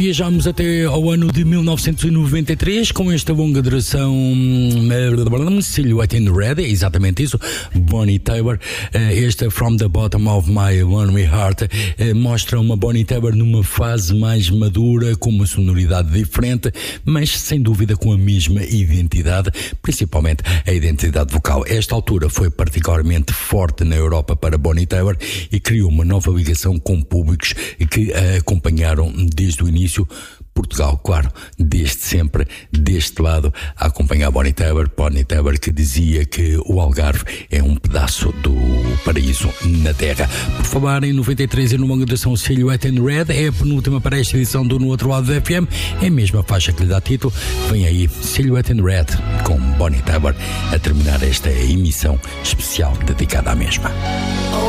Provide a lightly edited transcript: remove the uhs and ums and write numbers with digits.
viajamos até ao ano de 1993 com esta longa duração Silhouette in Red, é exatamente isso, Bonnie Tyler. Esta From the Bottom of My Lonely Heart mostra uma Bonnie Tyler numa fase mais madura, com uma sonoridade diferente, mas sem dúvida com a mesma identidade, principalmente a identidade vocal. Esta altura foi particularmente forte na Europa para Bonnie Tyler e criou uma nova ligação com públicos que a acompanharam desde o início. Portugal, claro, desde sempre, deste lado, a acompanhar Bonnie Tyler que dizia que o Algarve é um pedaço do paraíso na Terra. Por falar em 93 e numa longa duração Silhouette in Red, é a penúltima para esta edição do No Outro Lado da FM, é a mesma faixa que lhe dá título. Vem aí Silhouette in Red com Bonnie Tyler a terminar esta emissão especial dedicada à mesma.